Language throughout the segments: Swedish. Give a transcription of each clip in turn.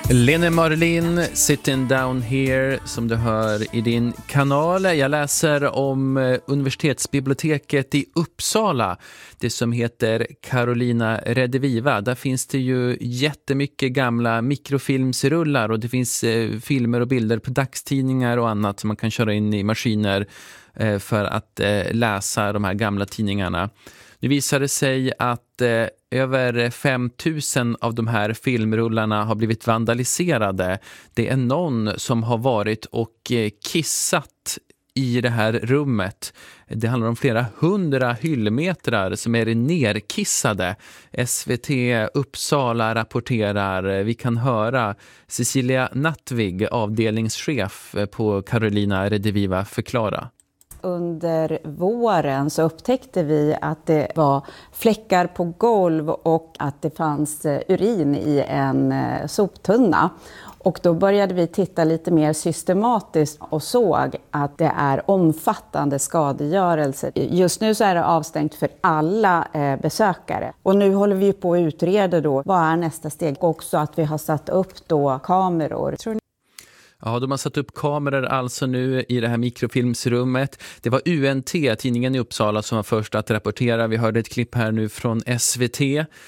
Lene Marlin, Sitting Down Here, som du hör i din kanal. Jag läser om universitetsbiblioteket i Uppsala, det som heter Carolina Rediviva. Där finns det ju jättemycket gamla mikrofilmsrullar och det finns filmer och bilder på dagstidningar och annat som man kan köra in i maskiner för att läsa de här gamla tidningarna. Nu visar det sig att över 5000 av de här filmrullarna har blivit vandaliserade. Det är någon som har varit och kissat i det här rummet. Det handlar om flera 100 hyllmetrar som är nerkissade. SVT Uppsala rapporterar. Vi kan höra Cecilia Nattvig, avdelningschef på Carolina Rediviva, förklara. Under våren så upptäckte vi att det var fläckar på golv och att det fanns urin i en soptunna. Och då började vi titta lite mer systematiskt och såg att det är omfattande skadegörelse. Just nu så är det avstängt för alla besökare. Och nu håller vi på att utreda då, vad är nästa steg? Också att vi har satt upp då kameror. Ja, de har satt upp kameror alltså nu i det här mikrofilmsrummet. Det var UNT, tidningen i Uppsala, som var först att rapportera. Vi hörde ett klipp här nu från SVT.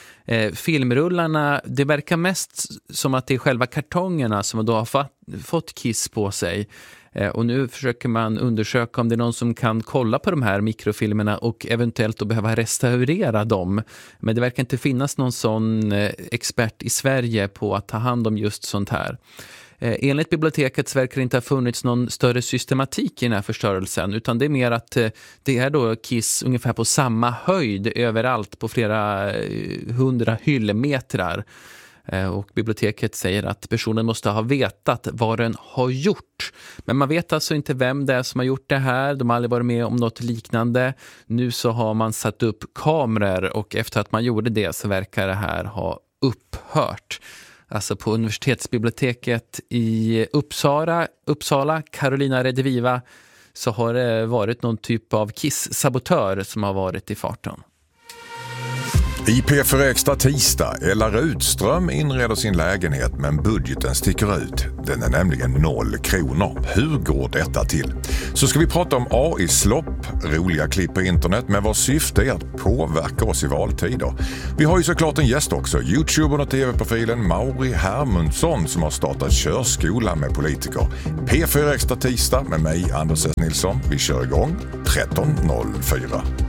Filmrullarna, det verkar mest som att det är själva kartongerna som då har fått kiss på sig. Och nu försöker man undersöka om det är någon som kan kolla på de här mikrofilmerna och eventuellt då behöva restaurera dem. Men det verkar inte finnas någon sån expert i Sverige på att ta hand om just sånt här. Enligt biblioteket verkar det inte ha funnits någon större systematik i den här förstörelsen, utan det är mer att det är då kiss ungefär på samma höjd överallt på flera 100 hyllmetrar. Och biblioteket säger att personen måste ha vetat vad den har gjort. Men man vet alltså inte vem det är som har gjort det här. De har aldrig varit med om något liknande. Nu så har man satt upp kameror och efter att man gjorde det så verkar det här ha upphört. Alltså på universitetsbiblioteket i Uppsala, Carolina Rediviva, så har det varit någon typ av kiss-sabotör som har varit i farten. I P4 Extra tisdag, Ella Rudström inreder sin lägenhet men budgeten sticker ut. Den är nämligen 0 kronor. Hur går detta till? Så ska vi prata om AI-slopp, roliga klipp på internet med vars syfte är att påverka oss i valtider. Vi har ju såklart en gäst också, YouTubern och tv-profilen Mauri Hermundsson som har startat körskola med politiker. P4 Extra tisdag med mig, Anders S. Nilsson. Vi kör igång 13.04.